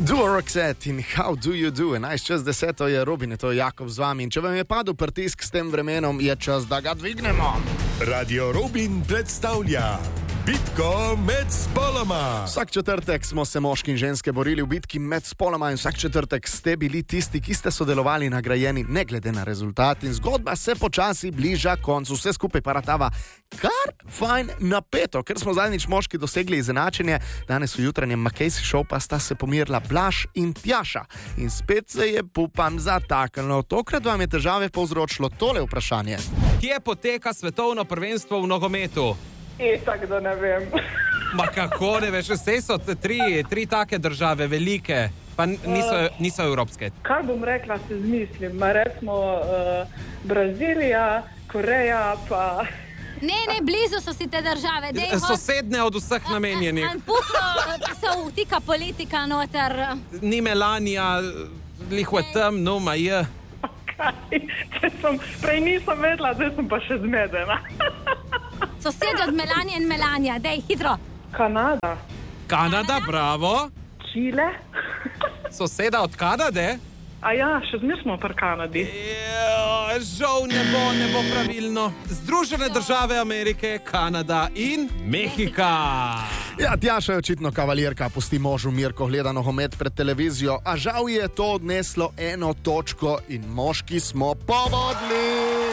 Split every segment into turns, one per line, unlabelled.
Duo Roxette in How Do You Do? 11:10 je Robin, to je Jakob z vami. In če vam je padel pritisk s tem vremenom, je čas, da ga dvignemo.
Radio Robin predstavlja bitko med spoloma.
Vsak četrtek smo se moški in ženske borili v bitki med spoloma in vsak četrtek ste bili tisti, ki ste sodelovali, nagrajeni ne glede na rezultat. In zgodba se počasi bliža koncu. Vse skupaj paratava kar fajn napeto, ker smo zadnjič moški dosegli izenačenje. Danes v jutranjem Makejsi šov pa sta se pomirila Blaž in Tjaša. In spet se je pupam zataknilo. Tokrat vam je težave povzročilo tole vprašanje.
Kje poteka svetovno prvenstvo v nogometu?
Tako da ne vem.
Ma kako ne veš, vse so tri take države, velike, pa niso evropske.
Kaj bom rekla, se zmislim. Recimo Brazilija, Koreja, pa...
Ne, blizu so si te države.
Sosedne od vseh namenjenih.
Puhno se vtika politika noter.
Ni Melanija, lihve tam, no, ma je.
Prej nisem vedela, zdaj sem pa še zmedena.
Sosede od Melanije in Melanija, dej, hitro.
Kanada, bravo.
Čile.
Soseda od Kanade?
A ja, še zmer smo pri Kanadi.
Žal ne bo pravilno. Združene države Amerike, Kanada in Mehika.
Ja, Tjaša je očitno kavalirka, pusti možu mir, ko gleda nogomet pred televizijo, a žal je to odneslo 1 točko in moški smo povodili.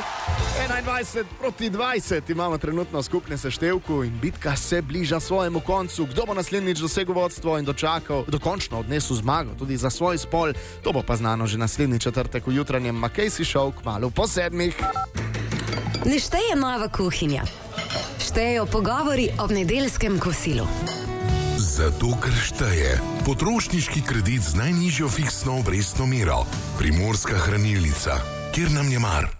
21-20 imamo trenutno skupne seštevku in bitka se bliža svojemu koncu. Kdo bo naslednjič dosegel vodstvo in dokončno odnesel zmago tudi za svoj spol, to bo pa znano že naslednji četrtek v jutranjem Makejsi šov kmalu po 7.
Ne šteje nova kuhinja. Štejejo pogovori ob nedeljskem kosilu.
Zato, ker šteje potrošniški kredit z najnižjo fiksno obrestno mero. Primorska hranilnica, kjer nam je mar.